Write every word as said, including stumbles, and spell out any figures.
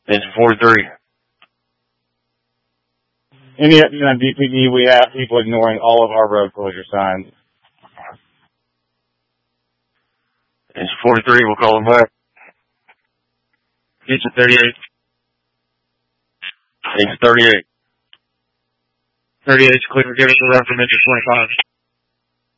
Engine forty-three. Any on D P D, we have people ignoring all of our road closure signs. Engine forty-three, we'll call them back. Engine thirty-eight. Engine thirty-eight. thirty-eight's clear, give us a run from engine twenty-five.